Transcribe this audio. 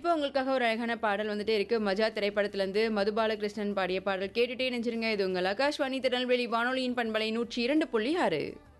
இப்போ உங்களுக்காக ஒரு அழகான பாடல் வந்துட்டே இருக்கு. மஜா திரைப்படத்திலிருந்து மதுபாலகிருஷ்ணன் பாடிய பாடல் கேட்டுட்டே நெஞ்சிருங்க. இது உங்கள் ஆகாஷ்வாணி திருநெல்வேலி வானொலியின் பண்பலை 102.6.